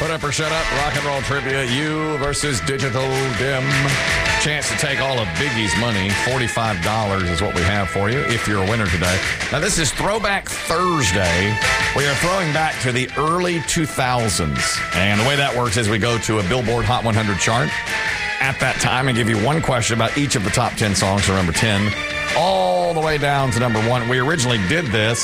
Put up or shut up, rock and roll trivia. You versus Digital Dim. Chance to take all of Biggie's money. $45 is what we have for you if you're a winner today. Now, this is Throwback Thursday. We are throwing back to the early 2000s. And the way that works is we go to a Billboard Hot 100 chart at that time and give you one question about each of the top 10 songs from number 10 all the way down to number 1. We originally did this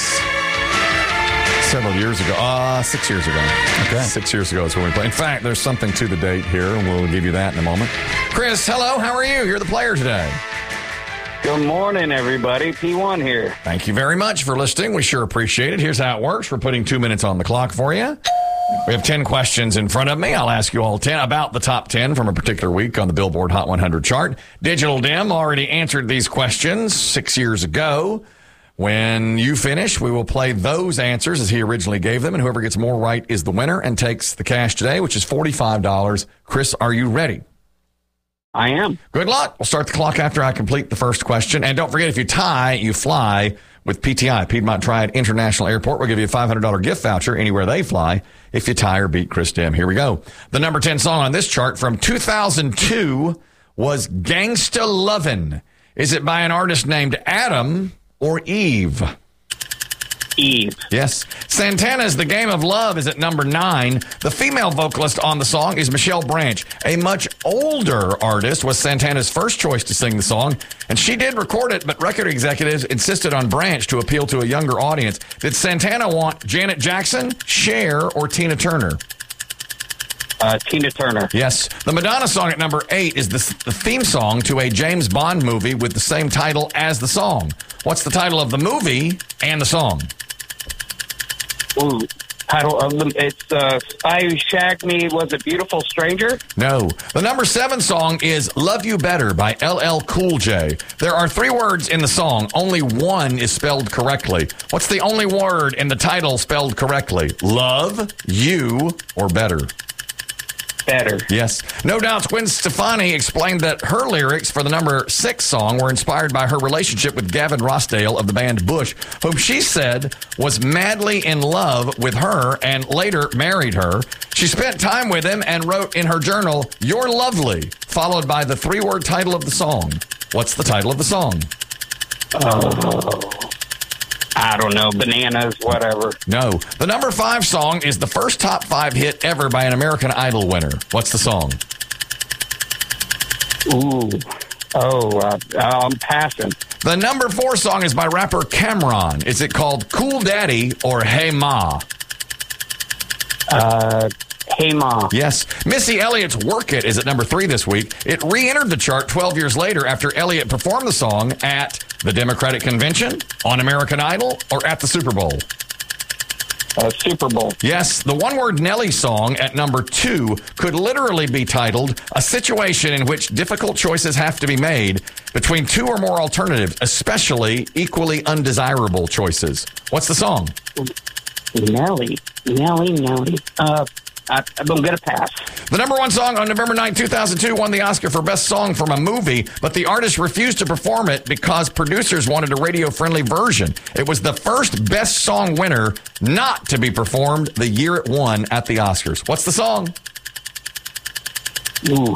several years ago. 6 years ago. Okay. 6 years ago is when we played. In fact, there's something to the date here, and we'll give you that in a moment. Chris, hello. How are you? You're the player today. Good morning, everybody. P1 here. Thank you very much for listening. We sure appreciate it. Here's how it works. We're putting 2 minutes on the clock for you. We have 10 questions in front of me. I'll ask you all 10 about the top 10 from a particular week on the Billboard Hot 100 chart. Digital Dim already answered these questions 6 years ago. When you finish, we will play those answers as he originally gave them, and whoever gets more right is the winner and takes the cash today, which is $45. Chris, are you ready? I am. Good luck. We'll start the clock after I complete the first question. And don't forget, if you tie, you fly with PTI, Piedmont Triad International Airport. We'll give you a $500 gift voucher anywhere they fly if you tie or beat Chris Dim. Here we go. The number 10 song on this chart from 2002 was Gangsta Lovin'. Is it by an artist named Adam or Eve? Eve. Yes. Santana's The Game of Love is at number 9. The female vocalist on the song is Michelle Branch. A much older artist was Santana's first choice to sing the song, and she did record it, but record executives insisted on Branch to appeal to a younger audience. Did Santana want Janet Jackson, Cher, or Tina Turner? Tina Turner. Yes. The Madonna song at number 8 is the theme song to a James Bond movie with the same title as the song. What's the title of the movie and the song? Ooh, title of them. It's Spy Who Shagged Me. Was it Beautiful Stranger? No. The number 7 song is Love You Better by LL Cool J. There are 3 words in the song. Only one is spelled correctly. What's the only word in the title spelled correctly? Love, you, or better? Better. Yes. No Doubt's Gwen Stefani explained that her lyrics for the number 6 song were inspired by her relationship with Gavin Rossdale of the band Bush, whom she said was madly in love with her and later married her. She spent time with him and wrote in her journal, "You're lovely," followed by the 3-word title of the song. What's the title of the song? I don't know. Bananas, whatever. No. The number 5 song is the first top 5 hit ever by an American Idol winner. What's the song? Ooh. I'm passing. The number 4 song is by rapper Cam'ron. Is it called Cool Daddy or Hey Ma? Hey Ma. Yes. Missy Elliott's Work It is at number 3 this week. It re-entered the chart 12 years later after Elliott performed the song at the Democratic Convention, on American Idol, or at the Super Bowl. Super Bowl. Yes. The one-word Nelly song at number 2 could literally be titled A Situation in Which Difficult Choices Have to Be Made Between 2 or More Alternatives, Especially Equally Undesirable Choices. What's the song? Nelly. I'm going to pass. The number 1 song on November 9, 2002 won the Oscar for Best Song from a Movie, but the artist refused to perform it because producers wanted a radio-friendly version. It was the first Best Song winner not to be performed the year it won at the Oscars. What's the song? Ooh.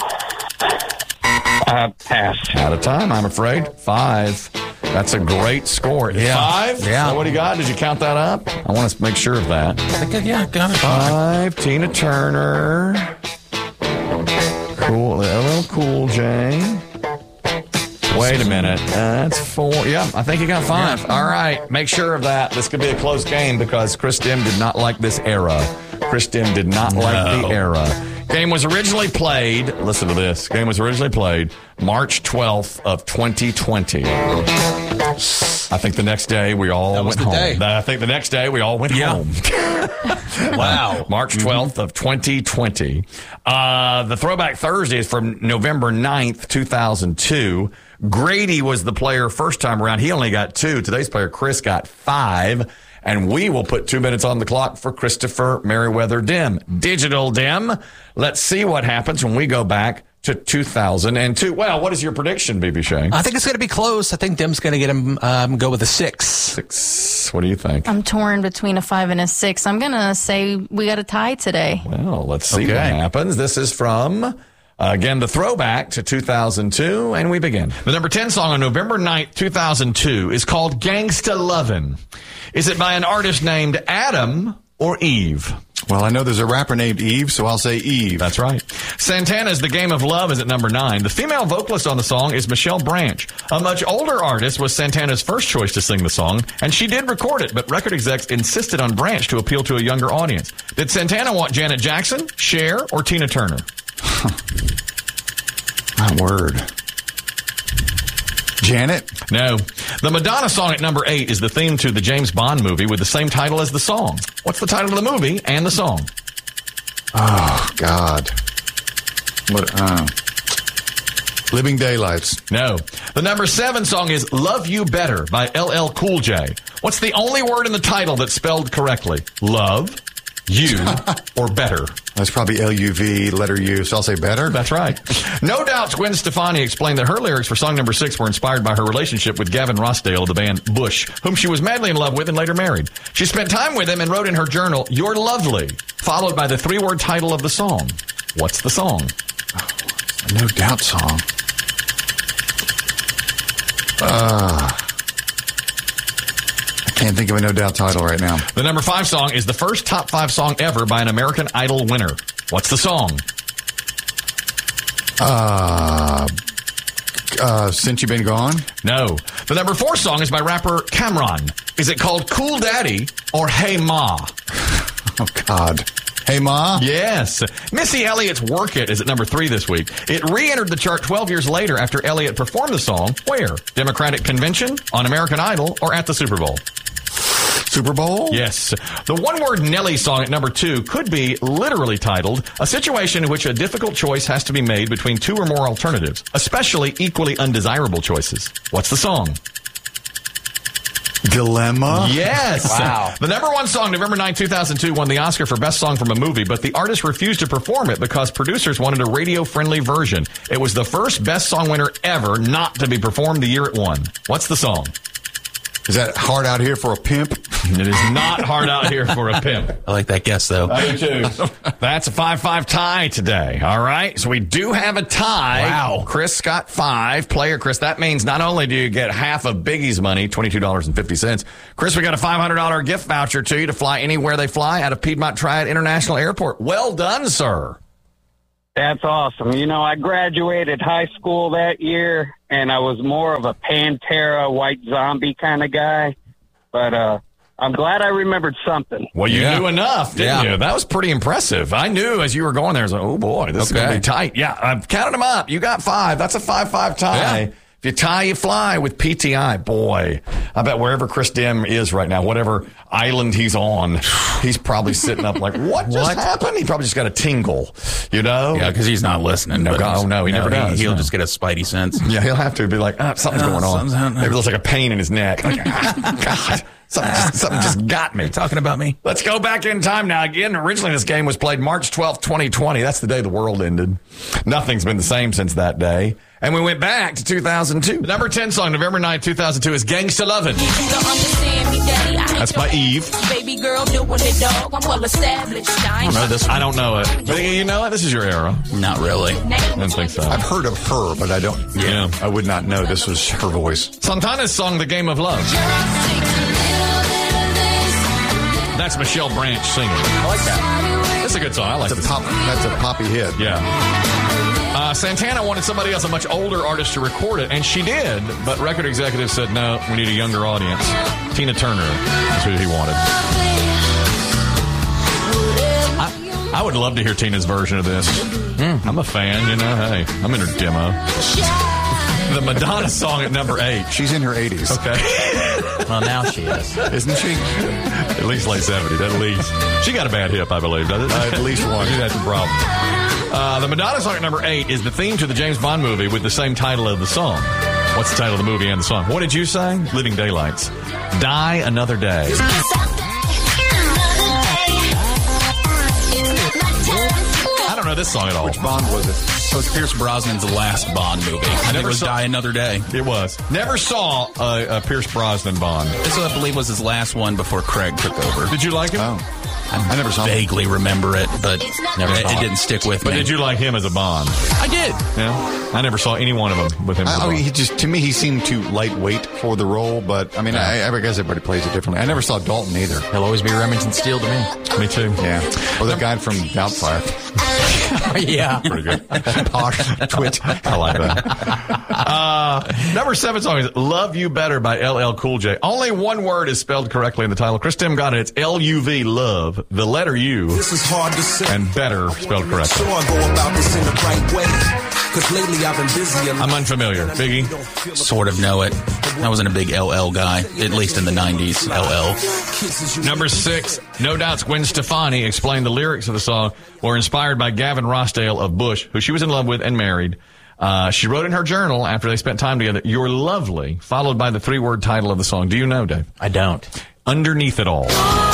Pass. Out of time, I'm afraid. 5. That's a great score. Yeah. 5? Yeah. So what do you got? Did you count that up? I want to make sure of that. Got it. 5, Tina Turner. Cool, LL Cool J. Wait a minute. That's 4. Yeah, I think you got 5. Yeah. All right, make sure of that. This could be a close game because Chris Dim did not like this era. Chris Dim did not like the era. Game was originally played, listen to this, game was originally played March 12th of 2020. I think the next day we all went home. I think the next day we all went home. Wow. March 12th of 2020. The Throwback Thursday is from November 9th, 2002. Grady was the player first time around. He only got 2. Today's player, Chris, got 5. And we will put 2 minutes on the clock for Christopher Merriweather Dim. Digital Dim. Let's see what happens when we go back to 2002. Well, what is your prediction, BB Shane? I think it's going to be close. I think Dim's going to get him go with a 6. 6. What do you think? I'm torn between a 5 and a 6. I'm going to say we got a tie today. Well, let's see what happens. This is from, again, the throwback to 2002, and we begin. The number 10 song on November 9th, 2002 is called Gangsta Lovin'. Is it by an artist named Adam or Eve? Well, I know there's a rapper named Eve, so I'll say Eve. That's right. Santana's The Game of Love is at number 9. The female vocalist on the song is Michelle Branch. A much older artist was Santana's first choice to sing the song, and she did record it, but record execs insisted on Branch to appeal to a younger audience. Did Santana want Janet Jackson, Cher, or Tina Turner? My word. Janet? No. The Madonna song at number 8 is the theme to the James Bond movie with the same title as the song. What's the title of the movie and the song? Oh, God. What? Living Daylights. No. The number 7 song is Love You Better by LL Cool J. What's the only word in the title that's spelled correctly? Love, you, or better? That's probably L-U-V, letter U, so I'll say better. That's right. No Doubt's Gwen Stefani explained that her lyrics for song number 6 were inspired by her relationship with Gavin Rossdale of the band Bush, whom she was madly in love with and later married. She spent time with him and wrote in her journal, "You're lovely," followed by the 3-word title of the song. What's the song? A No Doubt song. I can't think of a No Doubt title right now. The number 5 song is the first top 5 song ever by an American Idol winner. What's the song? Since You've Been Gone? No. The number 4 song is by rapper Cameron. Is it called Cool Daddy or Hey Ma? Oh, God. Hey Ma? Yes. Missy Elliott's Work It is at number 3 this week. It re-entered the chart 12 years later after Elliott performed the song. Where? Democratic Convention, on American Idol, or at the Super Bowl? Super Bowl? Yes. The one-word Nelly song at number 2 could be literally titled, a situation in which a difficult choice has to be made between 2 or more alternatives, especially equally undesirable choices. What's the song? Dilemma? Yes. Wow. The number 1 song, November 9, 2002, won the Oscar for Best Song from a Movie, but the artist refused to perform it because producers wanted a radio-friendly version. It was the first Best Song winner ever not to be performed the year it won. What's the song? Is that Hard Out Here for a Pimp? It is not Hard Out Here for a Pimp. I like that guess, though. I do too. That's a 5-5 tie today. All right. So we do have a tie. Wow. Chris got 5. Player Chris. That means not only do you get half of Biggie's money, $22.50. Chris, we got a $500 gift voucher to you to fly anywhere they fly out of Piedmont Triad International Airport. Well done, sir. That's awesome. You know, I graduated high school that year, and I was more of a Pantera, White Zombie kind of guy. But I'm glad I remembered something. Well, you knew enough, didn't you? That was pretty impressive. I knew as you were going there, I was like, oh, boy, this is going to be tight. Yeah, I've counted them up. You got 5. That's a 5-5 tie. Yeah. If you tie, you fly with PTI. Boy, I bet wherever Chris Dim is right now, whatever island he's on, he's probably sitting up like, what just happened? He probably just got a tingle, you know? Yeah, because he's not listening. No, he never does. He'll just get a spidey sense. Yeah, he'll have to be like, something's going on. Maybe there's like a pain in his neck. Like, God. Something just got me. Talking about me. Let's go back in time now. Again, originally this game was played March 12th, 2020. That's the day the world ended. Nothing's been the same since that day. And we went back to 2002. The number 10 song, November 9th, 2002, is Gangsta Lovin'. That's by Eve. Baby girl doing it, dog. I'm well established. I don't know this. I don't know it. But you know it? This is your era. Not really. I don't think so. I've heard of her, but I don't. Yeah. I would not know this was her voice. Santana's song, The Game of Love. That's Michelle Branch singing. I like that. That's a good song. I like That's this. That's a poppy hit. Yeah. Santana wanted somebody else, a much older artist, to record it, and she did, but record executives said, no, we need a younger audience. Tina Turner is who he wanted. I would love to hear Tina's version of this. I'm a fan, you know. Hey, I'm in her demo. The Madonna song at number 8. She's in her 80s. Okay. Well, now she is. Isn't she? At least late 70s, at least. She got a bad hip, I believe, doesn't it? At least one. She had some problems. The Madonna song at number 8 is the theme to the James Bond movie with the same title of the song. What's the title of the movie and the song? What did you say? Living Daylights. Die Another Day. I don't know this song at all. Which Bond was it? So it's Pierce Brosnan's last Bond movie. I think it was Die Another Day. It was. Never saw a Pierce Brosnan Bond. This, I believe, was his last one before Craig took over. Did you like him? Oh. I never saw him. Vaguely remember it, but it didn't stick with me. But did you like him as a Bond? I did. Yeah. I never saw any one of them with him. As a Bond. To me, he seemed too lightweight for the role, but I mean, I guess everybody plays it differently. I never saw Dalton either. He'll always be Remington Steele to me. Me too. Yeah. Or the guy from Doubtfire. Yeah. Pretty good. Posh twit. I like that. Number 7 song is Love You Better by LL Cool J. Only one word is spelled correctly in the title. Chris Tim got it. It's L-U-V, love, the letter U, This is hard to say. and better spelled correctly. Sure, I go about this in the right way. Cause lately I've been busy. I'm unfamiliar. Biggie? Sort of know it. I wasn't a big LL guy, at least in the 90s. LL. Number 6, No Doubt's Gwen Stefani explained the lyrics of the song were inspired by Gavin Rossdale of Bush, who she was in love with and married. She wrote in her journal after they spent time together, "You're lovely," followed by the 3-word title of the song. Do you know, Dave? I don't. Underneath It All.